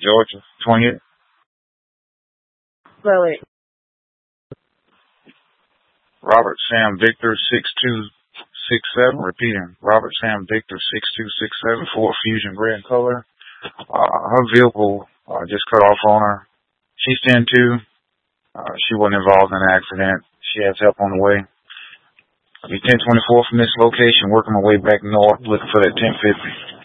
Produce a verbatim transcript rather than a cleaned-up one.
Georgia, twentieth. Spell it. Robert Sam Victor six two six seven. Repeating. Robert Sam Victor six two six seven. Ford Fusion gray in color. Uh, her vehicle uh, just cut off on her. She's ten two. Uh, she wasn't involved in an accident. She has help on the way. I'll be ten twenty-four from this location, working my way back north, looking for that ten fifty.